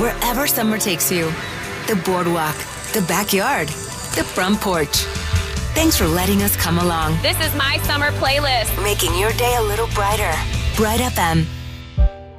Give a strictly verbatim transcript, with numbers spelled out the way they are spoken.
Wherever summer takes you. The boardwalk, the backyard, the front porch. Thanks for letting us come along. This is my summer playlist. Making your day a little brighter. Bright F M.